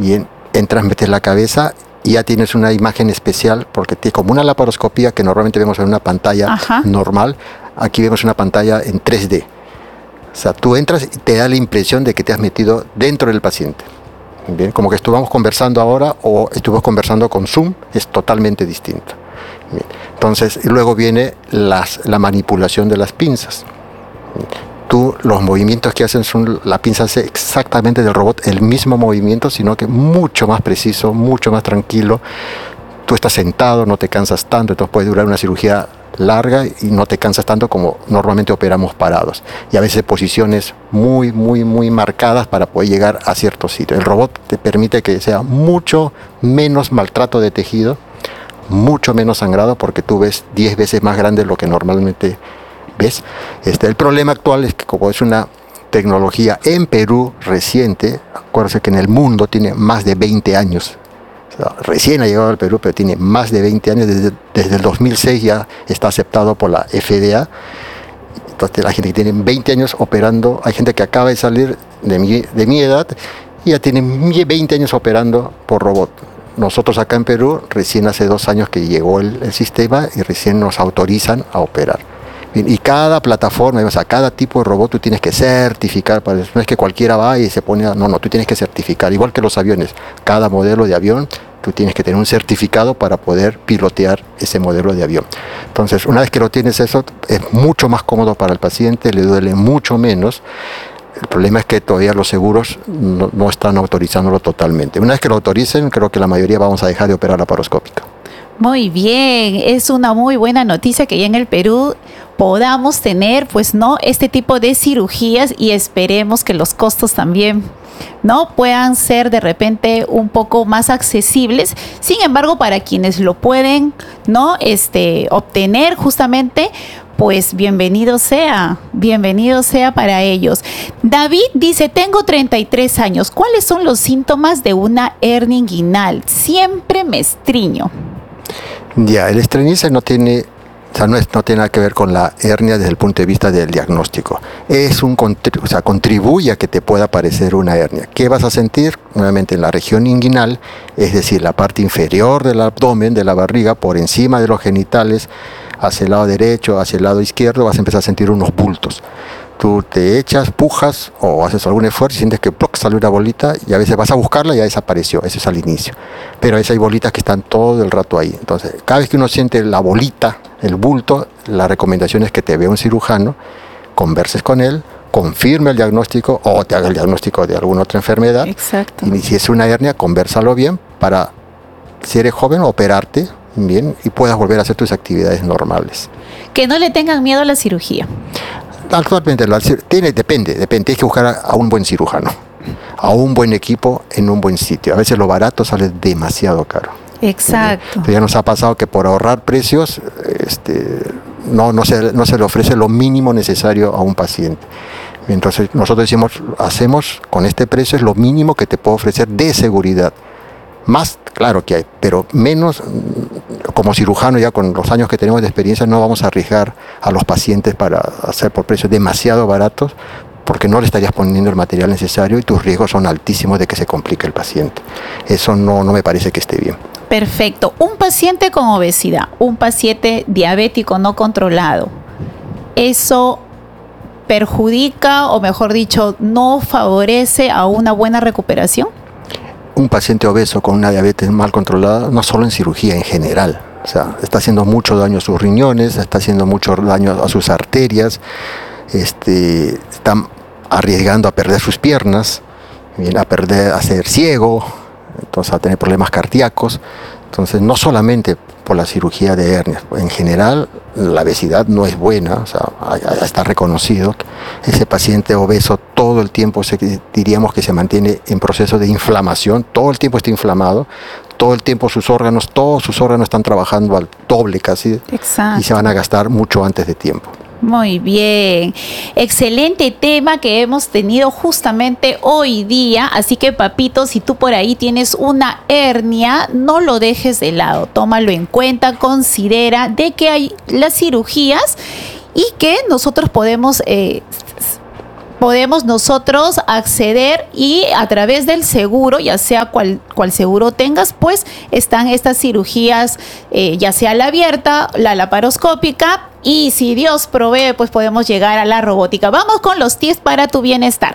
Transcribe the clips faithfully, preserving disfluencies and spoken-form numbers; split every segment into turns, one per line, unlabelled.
Bien, entras, metes la cabeza y ya tienes una imagen especial, porque tiene como una laparoscopía que normalmente vemos en una pantalla Ajá. normal, aquí vemos una pantalla en tres D. O sea, tú entras y te da la impresión de que te has metido dentro del paciente. Bien, como que estuvimos conversando ahora o estuvimos conversando con Zoom, es totalmente distinto. Bien, entonces, y luego viene las, la manipulación de las pinzas. Bien, tú, los movimientos que hacen son, la pinza hace exactamente del robot el mismo movimiento, sino que mucho más preciso, mucho más tranquilo. Tú estás sentado, no te cansas tanto, entonces puede durar una cirugía larga y no te cansas tanto como normalmente operamos parados. Y a veces posiciones muy, muy, muy marcadas para poder llegar a ciertos sitios. El robot te permite que sea mucho menos maltrato de tejido, mucho menos sangrado, porque tú ves diez veces más grande de lo que normalmente ves. Este, el problema actual es que como es una tecnología en Perú reciente, acuérdense que en el mundo tiene más de veinte años. O sea, recién ha llegado al Perú, pero tiene más de veinte años, desde, desde el dos mil seis ya está aceptado por la F D A. Entonces la gente que tiene veinte años operando, hay gente que acaba de salir de mi, de mi edad y ya tiene veinte años operando por robot. Nosotros acá en Perú, recién hace dos años que llegó el, el sistema y recién nos autorizan a operar. Bien, y cada plataforma, o sea, cada tipo de robot tú tienes que certificar, no es que cualquiera va y se pone a, no, no, tú tienes que certificar, igual que los aviones, cada modelo de avión tú tienes que tener un certificado para poder pilotear ese modelo de avión. Entonces, una vez que lo tienes eso, es mucho más cómodo para el paciente, le duele mucho menos. El problema es que todavía los seguros no, no están autorizándolo totalmente. Una vez que lo autoricen, creo que la mayoría vamos a dejar de operar laparoscópica.
Muy bien, es una muy buena noticia que ya en el Perú podamos tener, pues, no, este tipo de cirugías y esperemos que los costos también, ¿no?, puedan ser de repente un poco más accesibles. Sin embargo, para quienes lo pueden, ¿no?, este, obtener justamente, pues bienvenido sea, bienvenido sea para ellos. David dice, tengo treinta y tres años, ¿cuáles son los síntomas de una hernia inguinal? Siempre me estriño.
Ya, el estreñirse no tiene, o sea, no, es, no tiene nada que ver con la hernia desde el punto de vista del diagnóstico. Es un, o sea, contribuye a que te pueda aparecer una hernia. ¿Qué vas a sentir? Nuevamente en la región inguinal, es decir, la parte inferior del abdomen, de la barriga, por encima de los genitales, hacia el lado derecho, hacia el lado izquierdo, vas a empezar a sentir unos bultos. Tú te echas, pujas o haces algún esfuerzo y sientes que ¡ploc!, sale una bolita y a veces vas a buscarla y ya desapareció. Eso es al inicio. Pero a veces hay bolitas que están todo el rato ahí. Entonces, cada vez que uno siente la bolita, el bulto, la recomendación es que te vea un cirujano, converses con él, confirme el diagnóstico o te haga el diagnóstico de alguna otra enfermedad.
Exacto.
Y si es una hernia, conversalo bien para, si eres joven, operarte bien y puedas volver a hacer tus actividades normales.
Que no le tengan miedo a la cirugía.
Actualmente la, tiene, depende, depende, tienes que buscar a, a un buen cirujano, a un buen equipo en un buen sitio. A veces lo barato sale demasiado caro.
Exacto.
Entonces ya nos ha pasado que por ahorrar precios este, no, no, se, no se le ofrece lo mínimo necesario a un paciente. Entonces nosotros decimos, hacemos con este precio es lo mínimo que te puedo ofrecer de seguridad. Más, claro que hay, pero menos, como cirujano ya con los años que tenemos de experiencia, no vamos a arriesgar a los pacientes para hacer por precios demasiado baratos, porque no le estarías poniendo el material necesario y tus riesgos son altísimos de que se complique el paciente. Eso no, no me parece que esté bien.
Perfecto. Un paciente con obesidad, un paciente diabético no controlado, ¿eso perjudica o, mejor dicho, no favorece a una buena recuperación?
Un paciente obeso con una diabetes mal controlada, no solo en cirugía, en general, o sea, está haciendo mucho daño a sus riñones, está haciendo mucho daño a sus arterias, este, está arriesgando a perder sus piernas, a perder, a ser ciego, entonces a tener problemas cardíacos. Entonces, no solamente por la cirugía de hernias, en general la obesidad no es buena, o sea, está reconocido. Ese paciente obeso todo el tiempo se, diríamos que se mantiene en proceso de inflamación, todo el tiempo está inflamado, todo el tiempo sus órganos, todos sus órganos están trabajando al doble casi.
Exacto.
Y se van a gastar mucho antes de tiempo.
Muy bien, excelente tema que hemos tenido justamente hoy día, así que papito, si tú por ahí tienes una hernia, no lo dejes de lado, tómalo en cuenta, considera de que hay las cirugías y que nosotros podemos eh, podemos nosotros acceder y a través del seguro, ya sea cual, cual seguro tengas, pues están estas cirugías, eh, ya sea la abierta, la laparoscópica, y si Dios provee, pues podemos llegar a la robótica. Vamos con los tips para tu bienestar.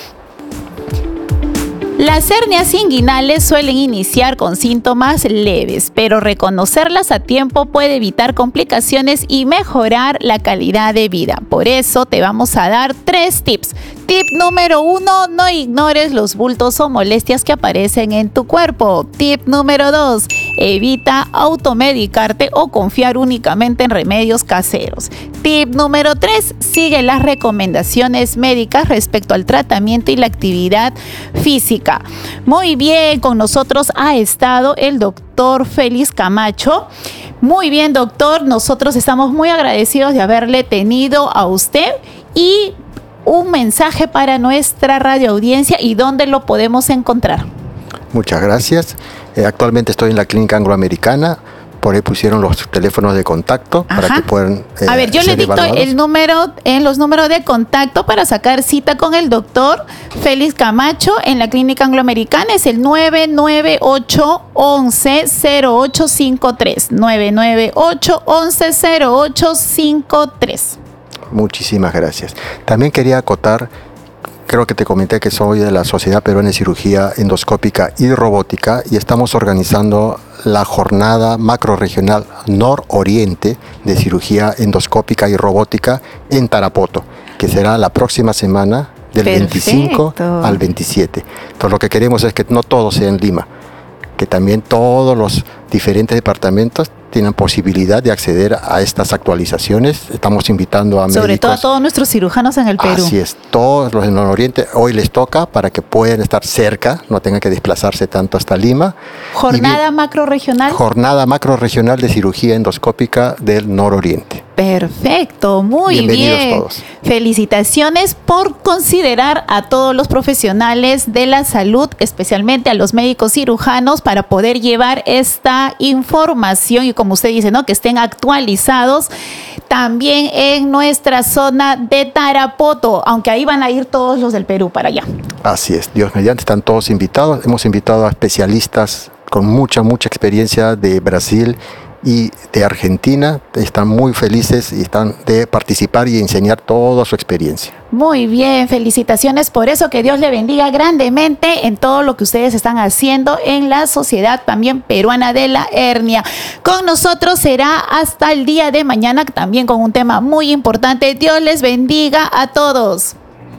Las hernias inguinales suelen iniciar con síntomas leves, pero reconocerlas a tiempo puede evitar complicaciones y mejorar la calidad de vida. Por eso te vamos a dar tres tips. Tip número uno, no ignores los bultos o molestias que aparecen en tu cuerpo. Tip número dos, evita automedicarte o confiar únicamente en remedios caseros. Tip número tres, sigue las recomendaciones médicas respecto al tratamiento y la actividad física. Muy bien, con nosotros ha estado el doctor Félix Camacho. Muy bien, doctor, nosotros estamos muy agradecidos de haberle tenido a usted, y un mensaje para nuestra radio audiencia y dónde lo podemos encontrar.
Muchas gracias. Eh, actualmente estoy en la Clínica Angloamericana. Por ahí pusieron los teléfonos de contacto. Ajá. Para que puedan eh,
A ver, yo le dicto el número, en los números de contacto para sacar cita con el doctor Félix Camacho en la Clínica Angloamericana. Es el nueve nueve ocho, once, cero ocho cinco tres. nueve nueve ocho, once, cero ocho cinco tres.
Muchísimas gracias. También quería acotar, creo que te comenté que soy de la Sociedad Peruana de Cirugía Endoscópica y Robótica, y estamos organizando la jornada macrorregional nororiente de cirugía endoscópica y robótica en Tarapoto, que será la próxima semana del Perfecto. veinticinco al veintisiete. Entonces lo que queremos es que no todo sea en Lima, que también todos los diferentes departamentos tienen posibilidad de acceder a estas actualizaciones. Estamos invitando a médicos.
Sobre todo a todos nuestros cirujanos en el Perú.
Así es, todos los en el Oriente hoy les toca para que puedan estar cerca, no tengan que desplazarse tanto hasta Lima.
Jornada macrorregional.
Jornada macrorregional de cirugía endoscópica del Nororiente.
Perfecto, muy
Bienvenidos
bien.
Todos.
Felicitaciones por considerar a todos los profesionales de la salud, especialmente a los médicos cirujanos, para poder llevar esta información y, como usted dice, ¿no?, que estén actualizados también en nuestra zona de Tarapoto, aunque ahí van a ir todos los del Perú para allá.
Así es, Dios mediante, están todos invitados. Hemos invitado a especialistas con mucha, mucha experiencia de Brasil y de Argentina. Están muy felices y están de participar y enseñar toda su experiencia.
Muy bien, felicitaciones por eso, que Dios le bendiga grandemente en todo lo que ustedes están haciendo en la Sociedad también Peruana de la Hernia. Con nosotros será hasta el día de mañana, también con un tema muy importante. Dios les bendiga a todos.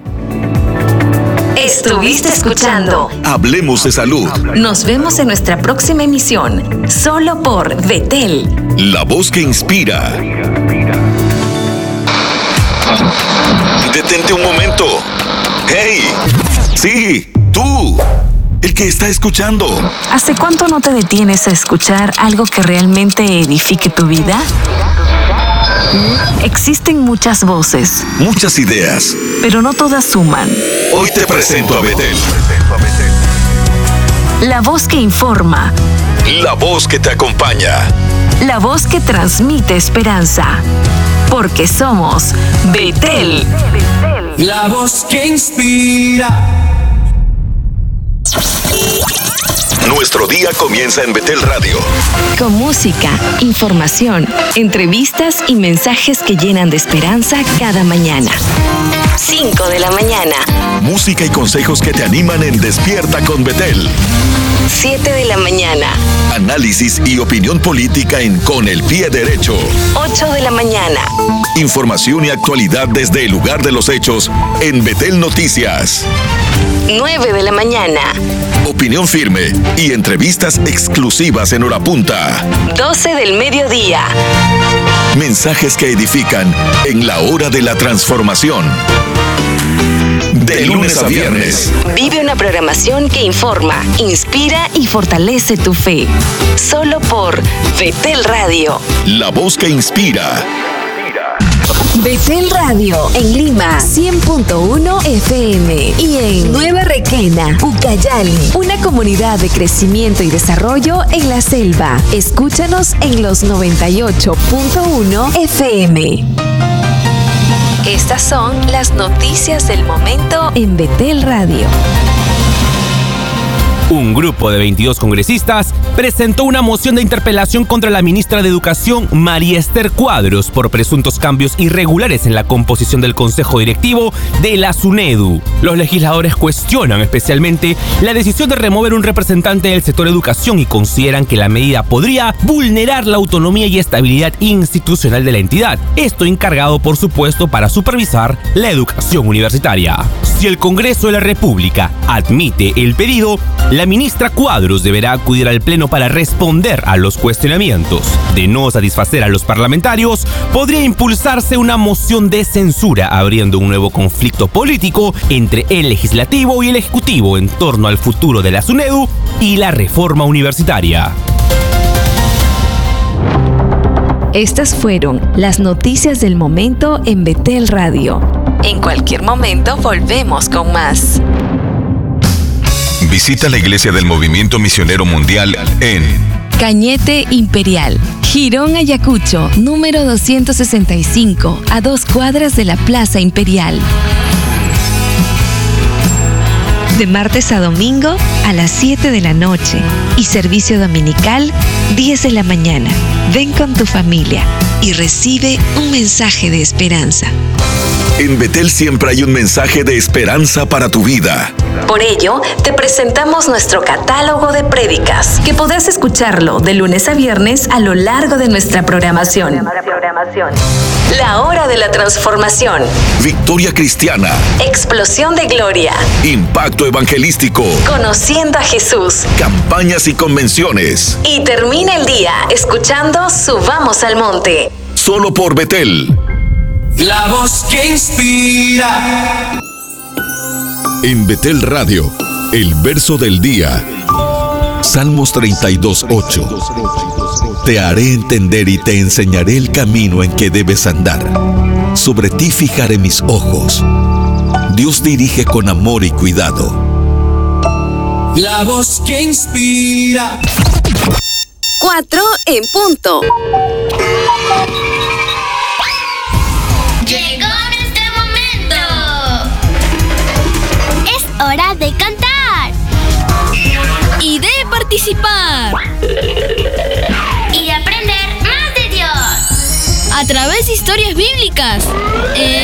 Estuviste escuchando
Hablemos de Salud.
Nos vemos en nuestra próxima emisión, solo por Betel,
la voz que inspira. Detente un momento. ¡Hey! Sí, tú, el que está escuchando.
¿Hace cuánto no te detienes a escuchar algo que realmente edifique tu vida? Existen muchas voces,
muchas ideas,
pero no todas suman.
Hoy te presento a Betel,
la voz que informa,
la voz que te acompaña,
la voz que transmite esperanza, porque somos Betel,
la voz que inspira.
Nuestro día comienza en Betel Radio.
Con música, información, entrevistas y mensajes que llenan de esperanza cada mañana. cinco de la mañana.
Música y consejos que te animan en Despierta con Betel.
siete de la mañana.
Análisis y opinión política en Con el Pie Derecho.
ocho de la mañana.
Información y actualidad desde el lugar de los hechos en Betel Noticias.
nueve de la mañana.
Opinión firme y entrevistas exclusivas en hora punta.
doce del mediodía.
Mensajes que edifican en la hora de la transformación. De lunes a viernes.
Vive una programación que informa, inspira y fortalece tu fe. Solo por Betel Radio.
La voz que inspira.
Betel Radio en Lima, cien punto uno F M, y en Nueva Requena, Ucayali, una comunidad de crecimiento y desarrollo en la selva. Escúchanos en los noventa y ocho punto uno F M. Estas son las noticias del momento en Betel Radio.
Un grupo de veintidós congresistas presentó una moción de interpelación contra la ministra de Educación, María Esther Cuadros, por presuntos cambios irregulares en la composición del Consejo Directivo de la SUNEDU. Los legisladores cuestionan especialmente la decisión de remover un representante del sector educación y consideran que la medida podría vulnerar la autonomía y estabilidad institucional de la entidad, esto encargado por supuesto para supervisar la educación universitaria. Si el Congreso de la República admite el pedido, la ministra Cuadros deberá acudir al Pleno para responder a los cuestionamientos. De no satisfacer a los parlamentarios, podría impulsarse una moción de censura, abriendo un nuevo conflicto político entre el Legislativo y el Ejecutivo en torno al futuro de la SUNEDU y la reforma universitaria.
Estas fueron las noticias del momento en Betel Radio. En cualquier momento volvemos con más.
Visita la Iglesia del Movimiento Misionero Mundial en
Cañete Imperial, Girón Ayacucho, número doscientos sesenta y cinco, a dos cuadras de la Plaza Imperial. De martes a domingo a las siete de la noche y servicio dominical diez de la mañana. Ven con tu familia y recibe un mensaje de esperanza.
En Betel siempre hay un mensaje de esperanza para tu vida.
Por ello, te presentamos nuestro catálogo de prédicas, que podrás escucharlo de lunes a viernes a lo largo de nuestra programación. La Hora de la Transformación.
Victoria Cristiana.
Explosión de Gloria.
Impacto Evangelístico.
Conociendo a Jesús.
Campañas y convenciones.
Y termina el día escuchando Subamos al Monte.
Solo por Betel.
La voz que inspira.
En Betel Radio, el verso del día. Salmos treinta y dos, ocho. Te haré entender y te enseñaré el camino en que debes andar. Sobre ti fijaré mis ojos. Dios dirige con amor y cuidado.
La voz que inspira.
Cuatro en punto.
Llegó nuestro momento. Es hora de cantar
y de participar
y de aprender más de Dios
a través de historias bíblicas en